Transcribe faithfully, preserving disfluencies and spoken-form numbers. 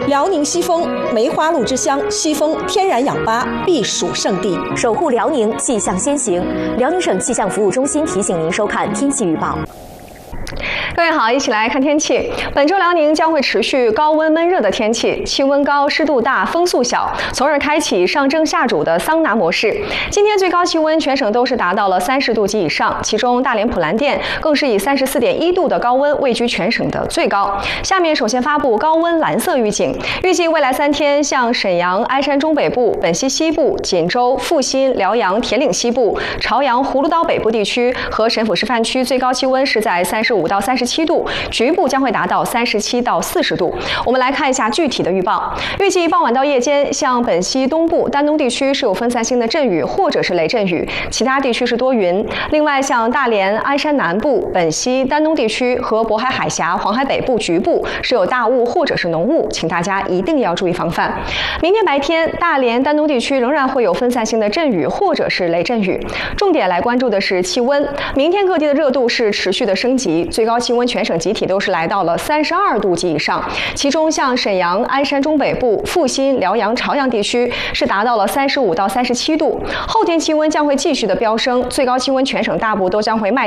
辽宁西丰，梅花鹿之乡，西丰天然氧吧避暑胜地， 守护辽宁，气象先行。辽宁省气象服务中心提醒您收看天气预报。 各位好，一起来看天气。本周辽宁将会持续高温闷热的天气，气温高、湿度大、风速小，从而开启上蒸下煮的桑拿模式。今天最高气温全省都是达到了三十度及以上，其中大连普兰店更是以三十四点一度的高温位居全省的最高。下面首先发布高温蓝色预警，预计未来三天，像沈阳、鞍山中北部、本溪西部、锦州、阜新、辽阳、铁岭西部、朝阳、葫芦岛北部地区和沈抚示范区最高气温是在三十五到三十七度，局部将会达到三十七到四十度。我们来看一下具体的预报。预计傍晚到夜间，像本溪东部、丹东地区是有分散性的阵雨或者是雷阵雨，其他地区是多云。另外，像大连、鞍山南部、本溪、丹东地区和渤海海峡、黄海北部局部是有大雾或者是浓雾，请大家一定要注意防范。明天白天，大连、丹东地区仍然会有分散性的阵雨或者是雷阵雨。重点来关注的是气温，明天各地的热度是持续的升级，最高气温全省集体都是来到了三十二度及以上，其中像沈阳、鞍山中北部、阜新、辽阳、朝阳地区是达到了三十五到三十七度。后天气温将会继续的飙升，最高气温全省大部都将会迈